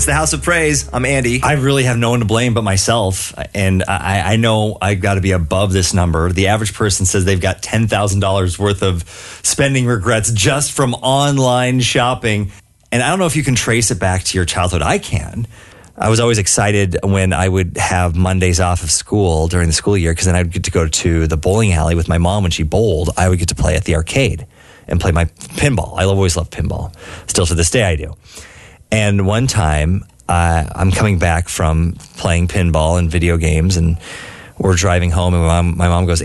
It's the House of Praise. I'm Andy. I really have no one to blame but myself. And I know I've got to be above this number. The average person says they've got $10,000 worth of spending regrets just from online shopping. And I don't know if you can trace it back to your childhood. I can. I was always excited when I would have Mondays off of school during the school year, because then I'd get to go to the bowling alley with my mom when she bowled. I would get to play at the arcade and play my pinball. I always loved pinball. Still to this day I do. And one time, I'm coming back from playing pinball and video games, and we're driving home, and my mom goes,